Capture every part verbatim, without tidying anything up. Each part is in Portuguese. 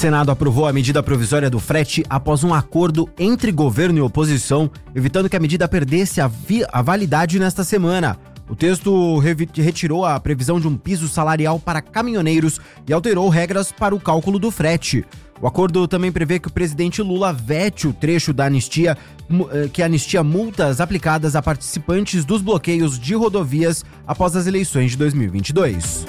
Senado aprovou a medida provisória do frete após um acordo entre governo e oposição, evitando que a medida perdesse a, vi- a validade nesta semana. O texto revi- retirou a previsão de um piso salarial para caminhoneiros e alterou regras para o cálculo do frete. O acordo também prevê que o presidente Lula vete o trecho da anistia, que anistia multas aplicadas a participantes dos bloqueios de rodovias após as eleições de dois mil e vinte e dois.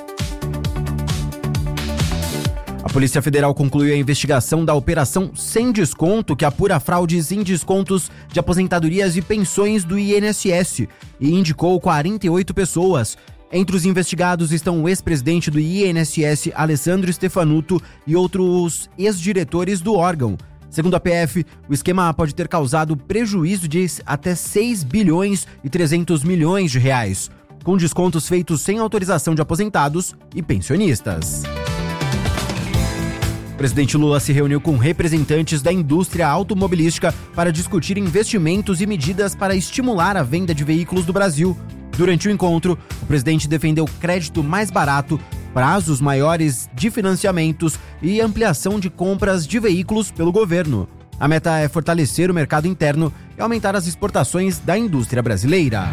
A Polícia Federal concluiu a investigação da Operação Sem Desconto, que apura fraudes em descontos de aposentadorias e pensões do I N S S, e indicou quarenta e oito pessoas. Entre os investigados estão o ex-presidente do I N S S, Alessandro Stefanuto, e outros ex-diretores do órgão. Segundo a P F, o esquema pode ter causado prejuízo de até seis bilhões e trezentos milhões de reais, com descontos feitos sem autorização de aposentados e pensionistas. O presidente Lula se reuniu com representantes da indústria automobilística para discutir investimentos e medidas para estimular a venda de veículos do Brasil. Durante o encontro, o presidente defendeu crédito mais barato, prazos maiores de financiamentos e ampliação de compras de veículos pelo governo. A meta é fortalecer o mercado interno e aumentar as exportações da indústria brasileira.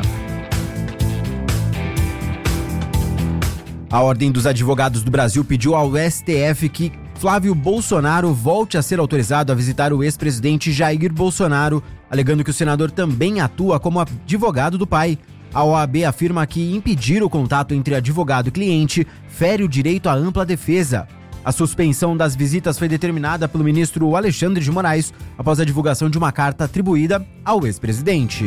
A Ordem dos Advogados do Brasil pediu ao S T F que Flávio Bolsonaro volte a ser autorizado a visitar o ex-presidente Jair Bolsonaro, alegando que o senador também atua como advogado do pai. A O A B afirma que impedir o contato entre advogado e cliente fere o direito à ampla defesa. A suspensão das visitas foi determinada pelo ministro Alexandre de Moraes após a divulgação de uma carta atribuída ao ex-presidente.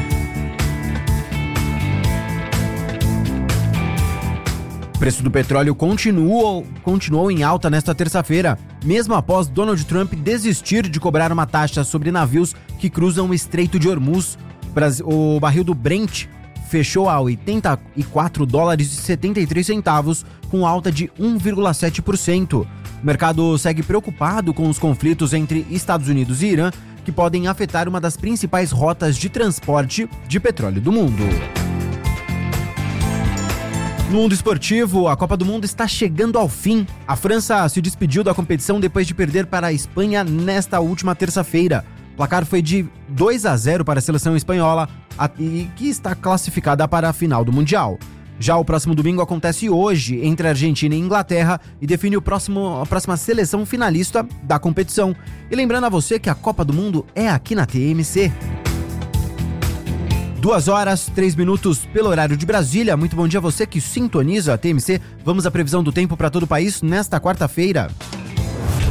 O preço do petróleo continuou, continuou em alta nesta terça-feira, mesmo após Donald Trump desistir de cobrar uma taxa sobre navios que cruzam o Estreito de Hormuz. O barril do Brent fechou a oitenta e quatro dólares e setenta e três centavos, com alta de um vírgula sete por cento. O mercado segue preocupado com os conflitos entre Estados Unidos e Irã, que podem afetar uma das principais rotas de transporte de petróleo do mundo. No mundo esportivo, a Copa do Mundo está chegando ao fim. A França se despediu da competição depois de perder para a Espanha nesta última terça-feira. O placar foi de dois a zero para a seleção espanhola, que está classificada para a final do Mundial. Já o próximo domingo acontece hoje entre Argentina e Inglaterra e define o próximo, a próxima seleção finalista da competição. E lembrando a você que a Copa do Mundo é aqui na T M C. Duas horas, três minutos pelo horário de Brasília. Muito bom dia a você que sintoniza a T M C. Vamos à previsão do tempo para todo o país nesta quarta-feira.